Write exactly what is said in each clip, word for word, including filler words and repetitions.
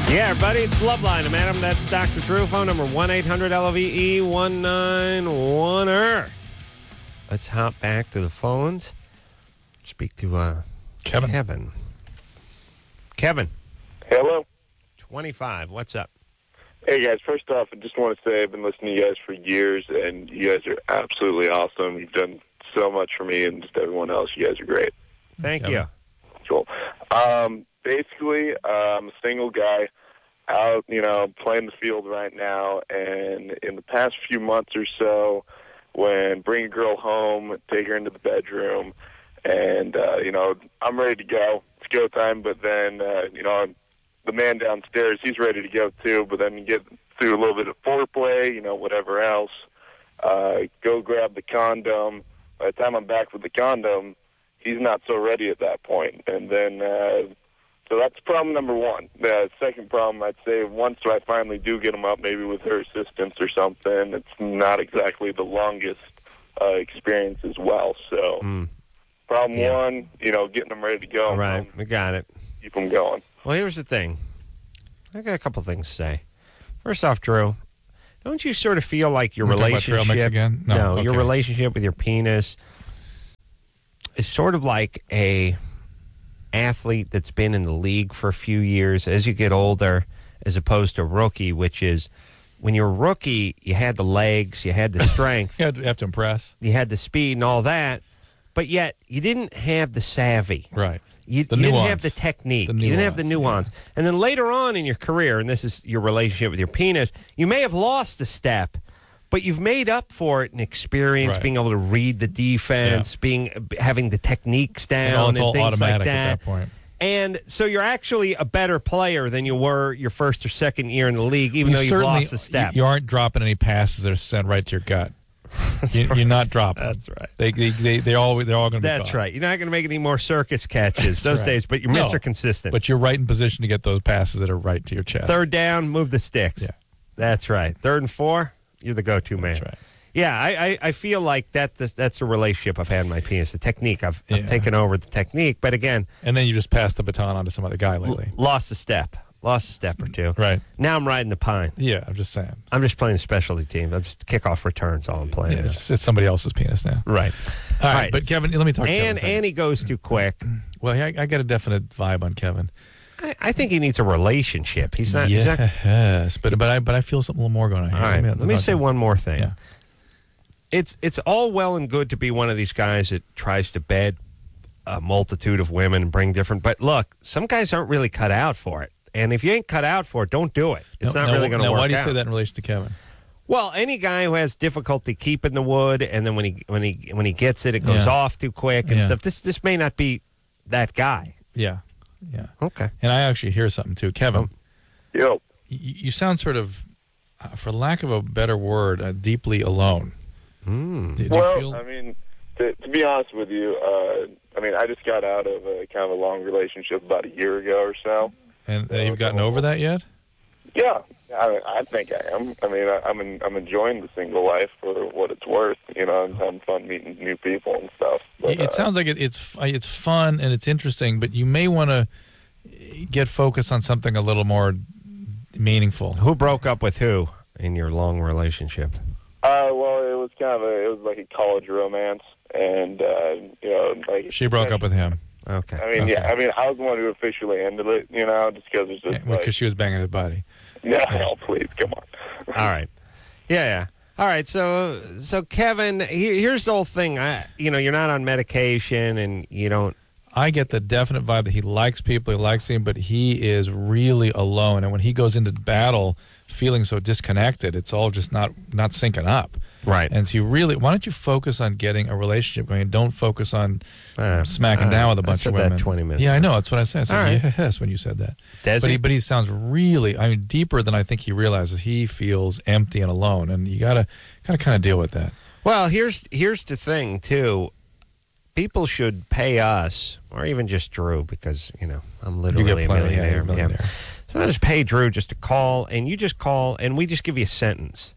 Yeah, everybody, it's Loveline. I'm Adam. That's Doctor Drew. Phone number one eight hundred L O V E one nine one zero. Let's hop back to the phones. Speak to uh, Kevin. Kevin. Kevin. Hello. twenty-five. What's up? Hey, guys. First off, I just want to say I've been listening to you guys for years, and you guys are absolutely awesome. You've done so much for me and just everyone else. You guys are great. Thank Kevin. you. Cool. Um, basically, uh, I'm a single guy out, you know, playing the field right now, and in the past few months or so, when bring a girl home, take her into the bedroom, and, uh, you know, I'm ready to go. It's go time, but then, uh, you know, the man downstairs, he's ready to go too, but then you get through a little bit of foreplay, you know, whatever else, uh, go grab the condom. By the time I'm back with the condom, he's not so ready at that point. And then, uh, so that's problem number one. The second problem, I'd say, once I finally do get him up, maybe with her assistance or something, it's not exactly the longest uh, experience as well. So Mm. problem Yeah. one, you know, getting them ready to go. All right. Um, We got it. keep them going. Well, here's the thing. I got a couple things to say. First off, Drew, don't you sort of feel like your We're talking about trail mix relationship again? No, No, okay. your relationship with your penis is sort of like a athlete that's been in the league for a few years as you get older, as opposed to rookie, which is when you're a rookie, you had the legs, you had the strength, You have to, you have to impress. you had the speed and all that, but yet you didn't have the savvy. Right. You, The you didn't nuance. have the technique. The you didn't have the nuance, nuance. And then later on in your career, and this is your relationship with your penis, you may have lost a step, but you've made up for it in experience, Right. being able to read the defense, Yeah. being having the techniques down, And all, and, it's all things automatic like that. at that point. And so you're actually a better player than you were your first or second year in the league, even You though you've certainly- lost a step. You, you aren't dropping any passes that are sent right to your gut. you, you're not dropping. That's right. They they they they're all they're all going to be. That's caught. right. You're not going to make any more circus catches That's those right. days, but you're No, Mister Consistent. But you're right in position to get those passes that are right to your chest. Third down, move the sticks. Yeah. That's right. Third and four, you're the go-to man. That's right. Yeah, I, I, I feel like that that's, that's the relationship I've had with my penis, the technique. I've, I've Yeah. taken over the technique, but again, And then you just pass the baton on to some other guy lately. lost a step, lost a step or two. Right. Now I'm riding the pine. Yeah, I'm just saying. I'm just playing specialty teams. I'm just kickoff returns. All I'm playing. Yeah, it's, just, it's somebody else's penis now. Right. All right, right. but Kevin, let me talk to Kevin. And a second. and he goes too quick. Well, I, I got a definite vibe on Kevin. I, I think he needs a relationship. He's not. He's not Yes, but but I but I feel something a little more going on here. all right. Let Let me talk say to- one more thing. Yeah. It's it's all well and good to be one of these guys that tries to bed a multitude of women and bring different. But look, some guys aren't really cut out for it. And if you ain't cut out for it, don't do it. It's Now- not now- really going to now, work why do you out. say that in relation to Kevin? Well, any guy who has difficulty keeping the wood, and then when he when he when he gets it, it goes Yeah. off too quick and Yeah. stuff. This this may not be that guy. Yeah, yeah. Okay. And I actually hear something too, Kevin. Yo, You, you sound sort of, uh, for lack of a better word, uh, deeply alone. Mm. Do, do well, you feel? I mean, to, to be honest with you, uh, I mean, I just got out of a kind of a long relationship about a year ago or so. and uh, you've gotten over that yet? Yeah, I, I think I am. I mean, I, I'm in, I'm enjoying the single life for what it's worth. You know, I'm having fun meeting new people and stuff. But, it uh, sounds like it, it's it's fun and it's interesting, but you may want to get focused on something a little more meaningful. Who broke up with who in your long relationship? Uh, well, it was kind of a, it was like a college romance, and uh, you know, like She broke up with him Okay. I mean, yeah, I mean, I was the one who officially ended it. You know, just because it's just because like, she was banging his buddy. no, no, please, come on. All right. Yeah, yeah. All right. So, so Kevin, he- here's the whole thing. I, you know, you're not on medication, and you don't. I get the definite vibe that he likes people, he likes them, but he is really alone. And when he goes into battle feeling so disconnected, it's all just not not syncing up. Right. And so you really, why don't you focus on getting a relationship going? Don't focus on Uh, smacking uh, down with a I bunch said of that women. twenty minutes Yeah, I ago. know. That's what I said. I said All right. yes when you said that. Does but he? he? But he sounds really, I mean, deeper than I think he realizes. He feels empty and alone, and you gotta gotta kind of deal with that. Well, here's here's the thing too. People should pay us, or even just Drew, because you know I'm You literally get a plenty, yeah, millionaire. you're a millionaire. Yeah. So I just pay Drew just to call, and you just call, and we just give you a sentence.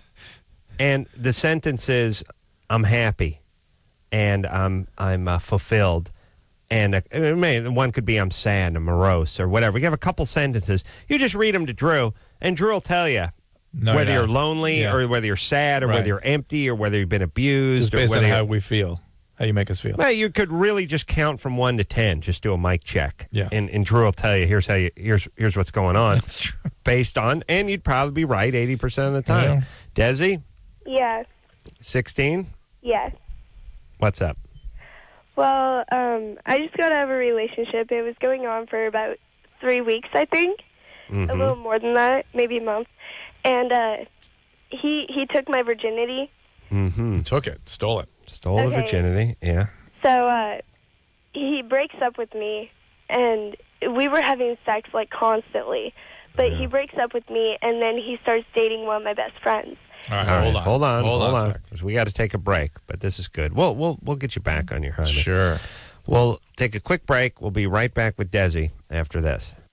And the sentence is, "I'm happy, and I'm I'm uh, fulfilled, And uh, I mean, one could be I'm sad, I'm morose, or whatever. You have a couple sentences. You just read them to Drew, and Drew will tell you No, whether you're you're not. lonely Yeah. or whether you're sad or Right. whether you're empty or whether you've been It's abused or based on whether how you're, we feel, how you make us feel. well, you could really just count from one to ten. Just do a mic check. Yeah. And, and Drew will tell you here's how you here's here's what's going on That's true. based on, and you'd probably be right eighty percent of the time. Desi, Yeah. sixteen. Yes. What's up? Well, um, I just got out of a relationship. It was going on for about three weeks, I think. Mm-hmm. A little more than that, maybe a month. And uh, he he took my virginity. Mm-hmm. Took it, stole it. Stole the Okay. virginity. Yeah. So uh, he breaks up with me, and we were having sex like constantly. But he breaks up with me, and then he starts dating one of my best friends. All right, All right, hold on. hold on, Hold, hold on. on. a sec. 'Cause we got to take a break, but this is good. We'll we'll we'll get you back on your honey. Sure. We'll take a quick break. We'll be right back with Desi after this.